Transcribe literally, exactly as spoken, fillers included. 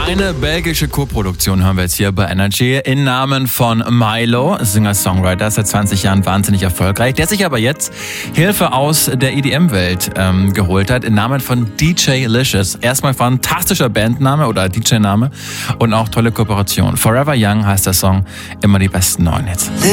Eine belgische Co-Produktion hören wir jetzt hier bei Energy im Namen von Milo, Singer-Songwriter, seit zwanzig Jahren wahnsinnig erfolgreich, der sich aber jetzt Hilfe aus der E D M-Welt ähm, geholt hat, im Namen von D J Licious. Erstmal fantastischer Bandname oder D J-Name und auch tolle Kooperation. Forever Young heißt der Song, immer die besten neuen Hits.